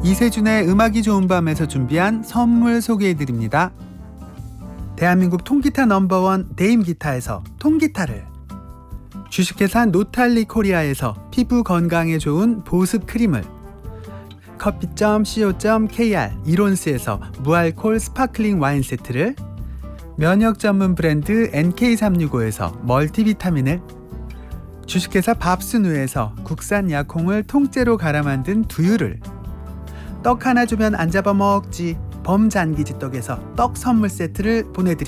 이세준의 음악이 좋은 밤에서 준비한 선물 소개해드립니다. 대한민국 통기타 넘버원 데임기타에서 통기타를, 주식회사 노탈리 코리아에서 피부 건강에 좋은 보습 크림을, 커피.co.kr 이론스에서 무알콜 스파클링 와인 세트를, 면역 전문 브랜드 NK365에서 멀티비타민을, 주식회사 밥스누에서 국산 약콩을 통째로 갈아 만든 두유를, 떡 하나 주면 안 잡아먹지 범잔기지 떡에서 떡 선물 세트를 보내드립니다.